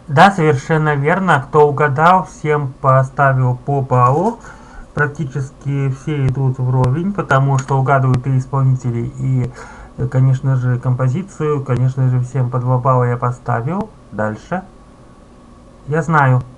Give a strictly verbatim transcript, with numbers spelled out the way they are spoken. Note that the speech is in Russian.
Да, совершенно верно. Кто угадал, всем поставил по баллу. Практически все идут вровень, потому что угадывают и исполнители, и, э, конечно же, композицию. Конечно же, всем по два балла я поставил. Дальше. Я знаю.